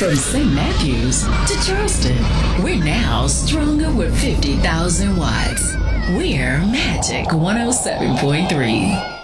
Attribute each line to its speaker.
Speaker 1: From St. Matthews to Charleston, we're now stronger with 50,000 watts. We're Magic 107.3.